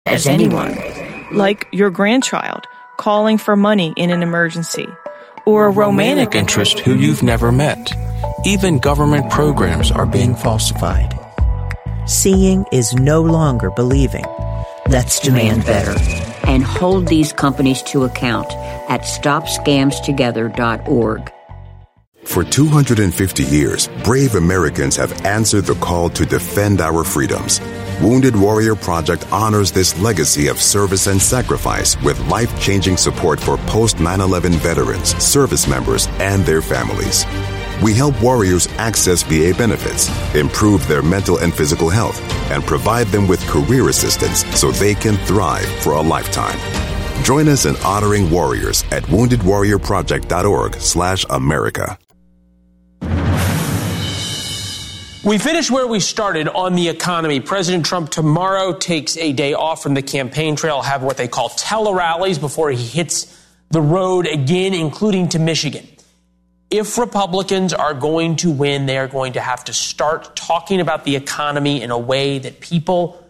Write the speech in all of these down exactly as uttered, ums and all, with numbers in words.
as anyone. Like your grandchild calling for money in an emergency, or a romantic interest who you've never met. Even government programs are being falsified. Seeing is no longer believing. Let's demand better. And hold these companies to account at stop scams together dot org. For two hundred fifty years, brave Americans have answered the call to defend our freedoms. Wounded Warrior Project honors this legacy of service and sacrifice with life-changing support for post nine eleven veterans, service members, and their families. We help warriors access V A benefits, improve their mental and physical health, and provide them with career assistance so they can thrive for a lifetime. Join us in honoring warriors at wounded warrior project dot org slash America. We finish where we started on the economy. President Trump tomorrow takes a day off from the campaign trail, have what they call tele-rallies before he hits the road again, including to Michigan. If Republicans are going to win, they are going to have to start talking about the economy in a way that people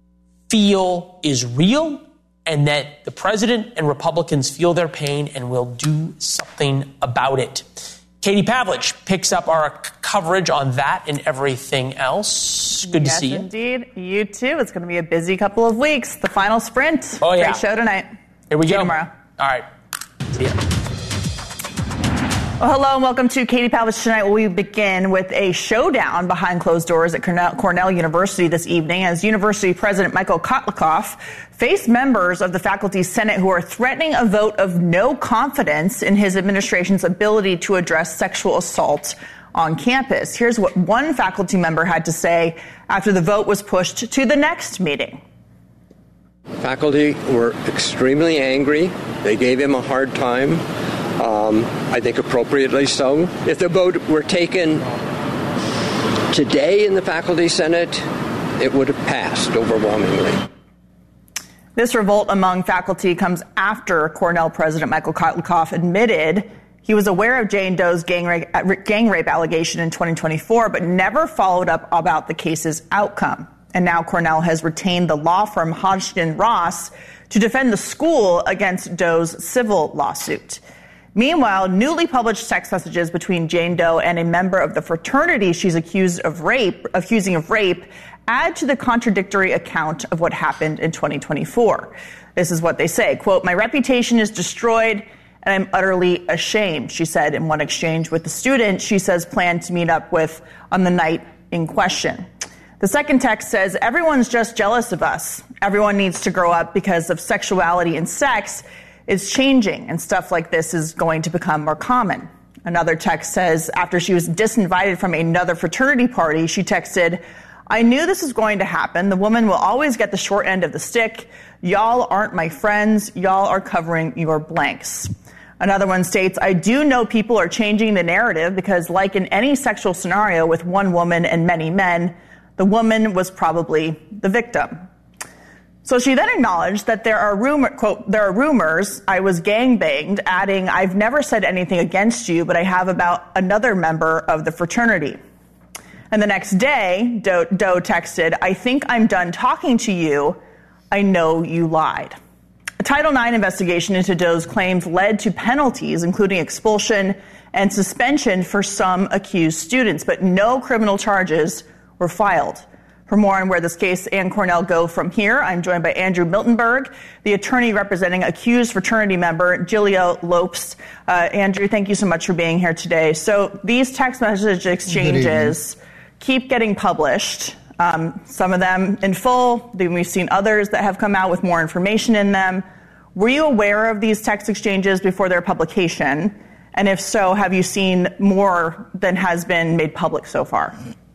feel is real and that the president and Republicans feel their pain and will do something about it. Katie Pavlich picks up our coverage on that and everything else. Good yes, to see you. Indeed. You too. It's going to be a busy couple of weeks. The final sprint. Oh, yeah. Great show tonight. Here we see go. you tomorrow. All right. See ya. Well, hello and welcome to Katie Pavlich Tonight. We begin with a showdown behind closed doors at Cornell, Cornell University this evening as University President Michael Kotlikoff faced members of the faculty senate who are threatening a vote of no confidence in his administration's ability to address sexual assault on campus. Here's what one faculty member had to say after the vote was pushed to the next meeting. Faculty were extremely angry. They gave him a hard time. Um, I think appropriately so. If the vote were taken today in the faculty senate, it would have passed overwhelmingly. This revolt among faculty comes after Cornell President Michael Kotlikoff admitted he was aware of Jane Doe's gang rape, gang rape allegation in twenty twenty-four, but never followed up about the case's outcome. And now Cornell has retained the law firm Hodgkin Ross to defend the school against Doe's civil lawsuit. Meanwhile, newly published text messages between Jane Doe and a member of the fraternity she's accused of rape, accusing of rape, add to the contradictory account of what happened in twenty twenty-four. This is what they say, quote, "My reputation is destroyed and I'm utterly ashamed," she said in one exchange with the student she says planned to meet up with on the night in question. The second text says, "Everyone's just jealous of us. Everyone needs to grow up because of sexuality and sex is changing, and stuff like this is going to become more common." Another text says, after she was disinvited from another fraternity party, she texted, "I knew this was going to happen. The woman will always get the short end of the stick. Y'all aren't my friends. Y'all are covering your blanks." Another one states, "I do know people are changing the narrative because like in any sexual scenario with one woman and many men, the woman was probably the victim." So she then acknowledged that there are rumor, quote, "There are rumors I was gangbanged," adding, "I've never said anything against you, but I have about another member of the fraternity." And the next day, Doe, Doe texted, "I think I'm done talking to you. I know you lied." A Title nine investigation into Doe's claims led to penalties, including expulsion and suspension for some accused students, but no criminal charges were filed. For more on where this case and Cornell go from here, I'm joined by Andrew Miltenberg, the attorney representing accused fraternity member Giulio Lopes. Uh, Andrew, thank you so much for being here today. So these text message exchanges keep getting published, um, some of them in full. Then we've seen others that have come out with more information in them. Were you aware of these text exchanges before their publication? And if so, have you seen more than has been made public so far?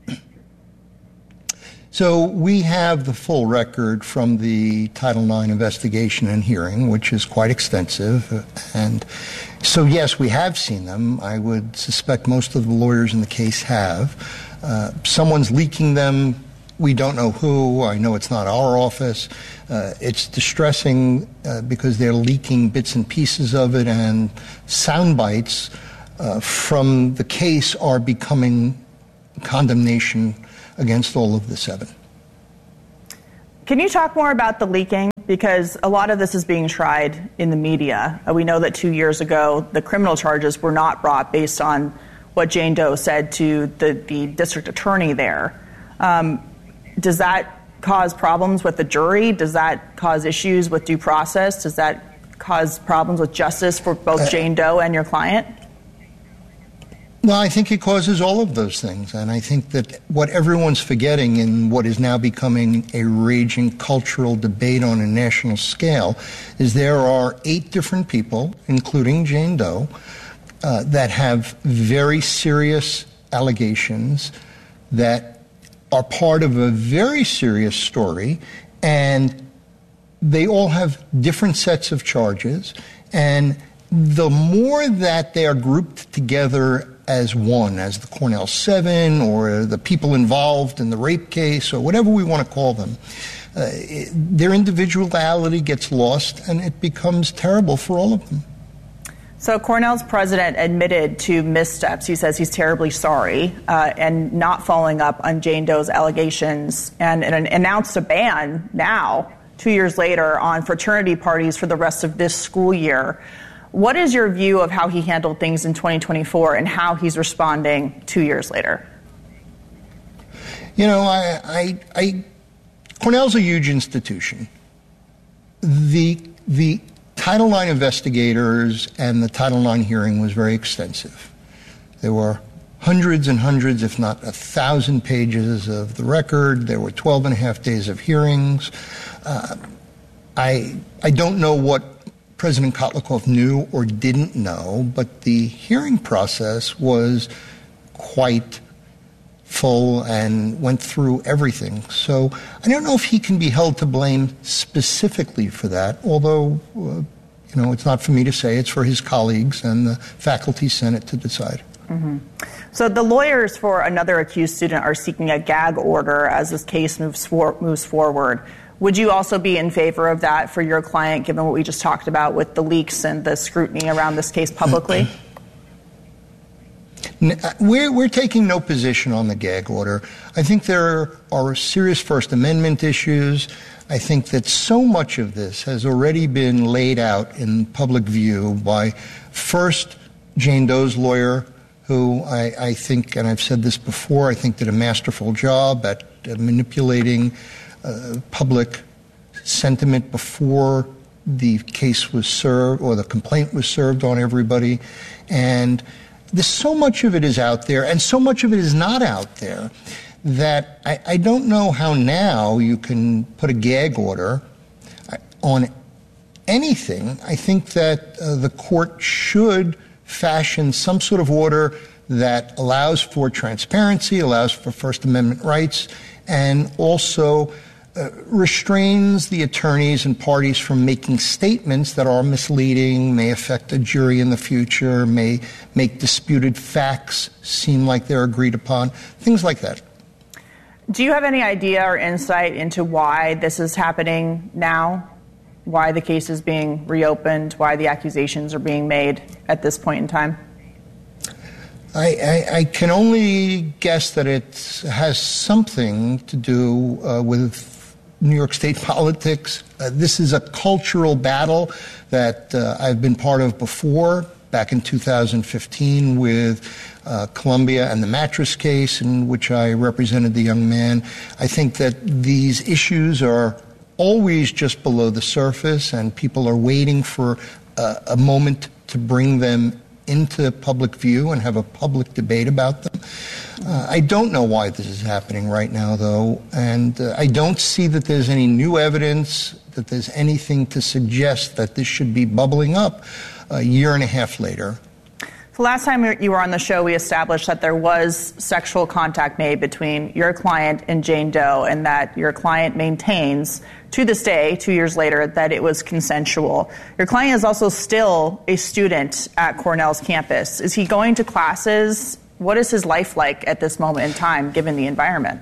So we have the full record from the Title nine investigation and hearing, which is quite extensive. And so, yes, we have seen them. I would suspect most of the lawyers in the case have. Uh, someone's leaking them. We don't know who. I know it's not our office. Uh, it's distressing uh, because they're leaking bits and pieces of it, and sound bites uh, from the case are becoming condemnation against all of the seven. Can you talk more about the leaking? Because a lot of this is being tried in the media. Uh, we know that two years ago, the criminal charges were not brought based on what Jane Doe said to the, the district attorney there. Um, does that cause problems with the jury? Does that cause issues with due process? Does that cause problems with justice for both uh, Jane Doe and your client? Well, I think it causes all of those things. And I think that what everyone's forgetting in what is now becoming a raging cultural debate on a national scale is there are eight different people, including Jane Doe, uh, that have very serious allegations that are part of a very serious story, and they all have different sets of charges. And the more that they are grouped together as one, as the Cornell Seven or the people involved in the rape case or whatever we want to call them, uh, it, their individuality gets lost and it becomes terrible for all of them. So Cornell's president admitted to missteps. He says he's terribly sorry uh, and not following up on Jane Doe's allegations, and, and announced a ban now, two years later, on fraternity parties for the rest of this school year. What is your view of how he handled things in twenty twenty-four and how he's responding two years later? You know, I, I, I Cornell's a huge institution. The the Title nine investigators and the Title nine hearing was very extensive. There were hundreds and hundreds, if not a thousand pages of the record. There were twelve and a half days of hearings. Uh, I I don't know what President Kotlikoff knew or didn't know, but the hearing process was quite full and went through everything. So I don't know if he can be held to blame specifically for that, although, uh, you know, it's not for me to say. It's for his colleagues and the faculty senate to decide. Mm-hmm. So the lawyers for another accused student are seeking a gag order as this case moves, for, moves forward. Would you also be in favor of that for your client, given what we just talked about with the leaks and the scrutiny around this case publicly? We're, we're taking no position on the gag order. I think there are serious First Amendment issues. I think that so much of this has already been laid out in public view by, first, Jane Doe's lawyer, who I, I think, and I've said this before, I think did a masterful job at uh, manipulating uh, public sentiment before the case was served or the complaint was served on everybody. And there's so much of it is out there, and so much of it is not out there, that I, I don't know how now you can put a gag order on anything. I think that uh, the court should fashion some sort of order that allows for transparency, allows for First Amendment rights, and also uh, restrains the attorneys and parties from making statements that are misleading, may affect a jury in the future, may make disputed facts seem like they're agreed upon, things like that. Do you have any idea or insight into why this is happening now? Why the case is being reopened, why the accusations are being made at this point in time? I, I, I can only guess that it has something to do uh, with New York State politics. Uh, this is a cultural battle that uh, I've been part of before, back in two thousand fifteen with uh, Columbia and the mattress case in which I represented the young man. I think that these issues are always just below the surface, and people are waiting for uh, a moment to bring them into public view and have a public debate about them. Uh, I don't know why this is happening right now, though, and uh, I don't see that there's any new evidence, that there's anything to suggest that this should be bubbling up a year and a half later. The last time you were on the show, we established that there was sexual contact made between your client and Jane Doe, and that your client maintains to this day, two years later, that it was consensual. Your client is also still a student at Cornell's campus. Is he going to classes? What is his life like at this moment in time, given the environment?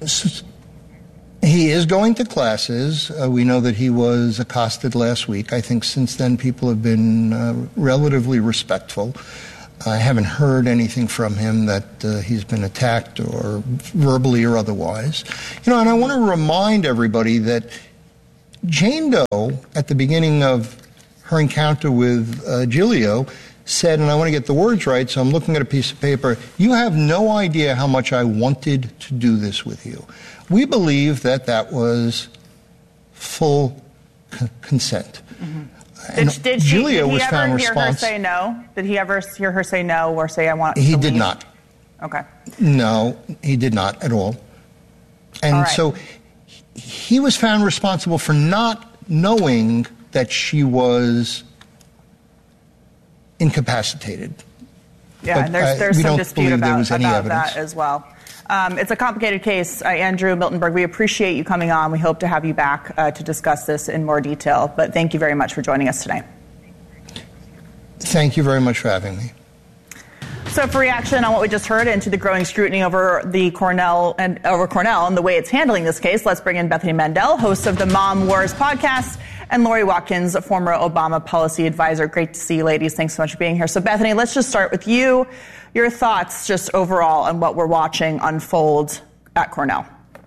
He is going to classes. Uh, we know that he was accosted last week. I think since then people have been uh, relatively respectful. I haven't heard anything from him that uh, he's been attacked or verbally or otherwise. You know, and I want to remind everybody that Jane Doe, at the beginning of her encounter with uh, Giglio, said, and I want to get the words right, so I'm looking at a piece of paper, "You have no idea how much I wanted to do this with you." We believe that that was full c- consent. Mm-hmm. And Did, did, she, Giglio did he was ever found hear responsible. her say no? Did he ever hear her say no or say, "I want He to did leave"? not. Okay. No, he did not at all. And all right. so he was found responsible for not knowing that she was incapacitated. Yeah, But, and there's, uh, there's we some don't dispute believe there about, was any about evidence. that as well. Um, it's a complicated case. Uh, Andrew Miltenberg, we appreciate you coming on. We hope to have you back uh, to discuss this in more detail. But thank you very much for joining us today. Thank you very much for having me. So, for reaction on what we just heard and to the growing scrutiny over the Cornell and over Cornell and the way it's handling this case, let's bring in Bethany Mandel, host of the Mom Wars podcast, and Lori Watkins, a former Obama policy advisor. Great to see you, ladies. Thanks so much for being here. So, Bethany, let's just start with you. Your thoughts, just overall, on what we're watching unfold at Cornell.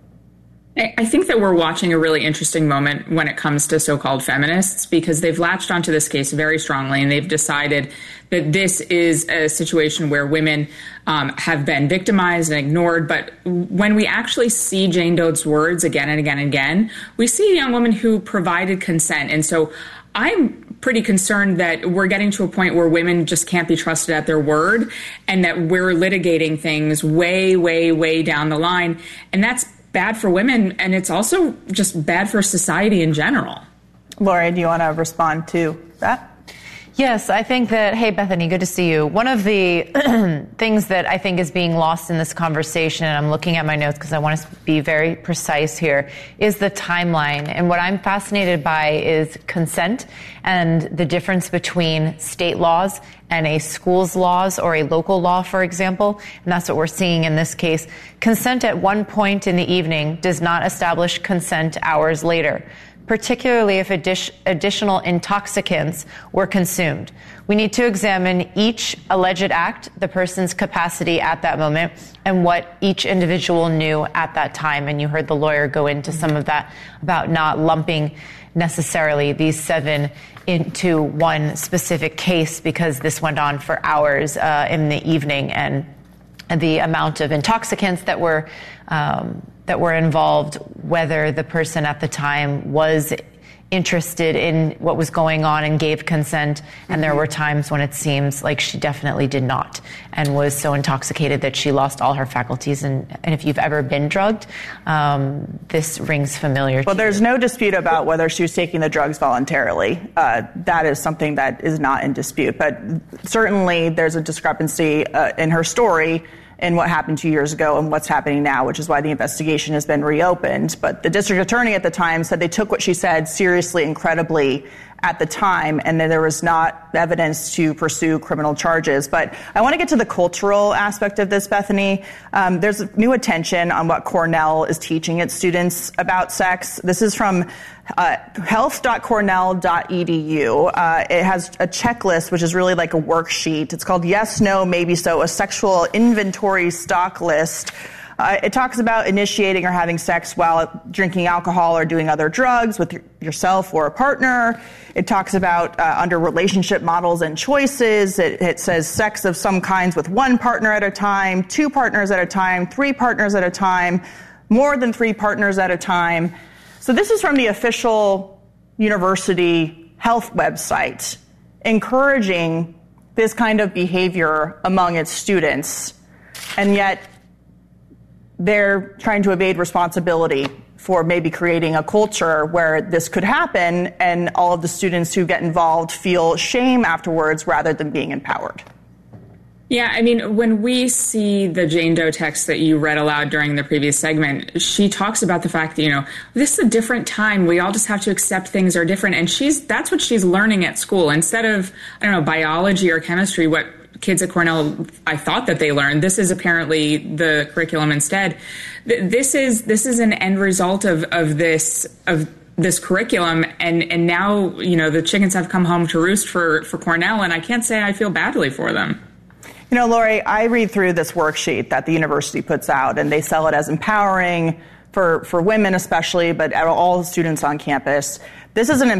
I think that we're watching a really interesting moment when it comes to so-called feminists, because they've latched onto this case very strongly, and they've decided that this is a situation where women um, have been victimized and ignored. But when we actually see Jane Doe's words again and again and again, we see a young woman who provided consent. And so I'm pretty concerned that we're getting to a point where women just can't be trusted at their word, and that we're litigating things way, way, way down the line. And that's bad for women, and it's also just bad for society in general. Lori, do you want to respond to that? Yes, I think that, hey, Bethany, good to see you. One of the things that I think is being lost in this conversation, and I'm looking at my notes because I want to be very precise here, is the timeline. And what I'm fascinated by is consent and the difference between state laws and a school's laws or a local law, for example. And that's what we're seeing in this case. Consent at one point in the evening does not establish consent hours later, particularly if addi- additional intoxicants were consumed. We need to examine each alleged act, the person's capacity at that moment, and what each individual knew at that time. And you heard the lawyer go into some of that about not lumping necessarily these seven into one specific case, because this went on for hours uh, in the evening, and, and the amount of intoxicants that were um, that were involved, whether the person at the time was interested in what was going on and gave consent. And there were times when it seems like she definitely did not and was so intoxicated that she lost all her faculties. And, and if you've ever been drugged, um, this rings familiar Well, to there's you. no dispute about whether she was taking the drugs voluntarily. Uh, that is something that is not in dispute. But certainly there's a discrepancy uh, in her story in what happened two years ago and what's happening now, which is why the investigation has been reopened. But the district attorney at the time said they took what she said seriously, incredibly at the time, and that there was not evidence to pursue criminal charges. But I want to get to the cultural aspect of this, Bethany. Um, there's new attention on what Cornell is teaching its students about sex. This is from uh, health dot cornell dot e d u. Uh, it has a checklist, which is really like a worksheet. It's called Yes, No, Maybe So, a sexual inventory stock list. Uh, it talks about initiating or having sex while drinking alcohol or doing other drugs with your, yourself or a partner. It talks about uh, under relationship models and choices. It, it says sex of some kinds with one partner at a time, two partners at a time, three partners at a time, more than three partners at a time. So this is from the official university health website, encouraging this kind of behavior among its students. And yet they're trying to evade responsibility for maybe creating a culture where this could happen, and all of the students who get involved feel shame afterwards rather than being empowered. Yeah, I mean, when we see the Jane Doe text that you read aloud during the previous segment, she talks about the fact that, you know, this is a different time. We all just have to accept things are different. And she's that's what she's learning at school. Instead of, I don't know, biology or chemistry, what kids at Cornell, I thought that they learned. This is apparently the curriculum instead. This is this is an end result of, of this of this curriculum, and, and now, you know, the chickens have come home to roost for, for Cornell, and I can't say I feel badly for them. You know, Lori, I read through this worksheet that the university puts out, and they sell it as empowering for, for women especially, but all students on campus. This is an